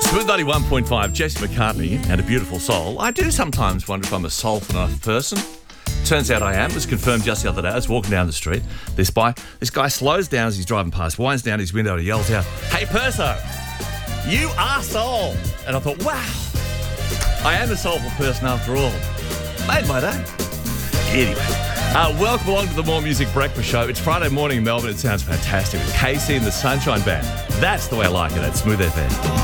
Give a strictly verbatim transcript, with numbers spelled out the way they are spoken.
Smooth ninety-one point five, Jesse McCartney and A Beautiful Soul. I do sometimes wonder if I'm a soulful enough person. Turns out I am. It was confirmed just the other day. I was walking down the street. This guy, this guy slows down as he's driving past, winds down his window and he yells out, "Hey, Perso, you are soul." And I thought, wow, I am a soulful person after all. Made my day. Anyway, uh, welcome along to the More Music Breakfast Show. It's Friday morning in Melbourne. It sounds fantastic with Casey and the Sunshine Band. That's the way I like it at Smooth F M.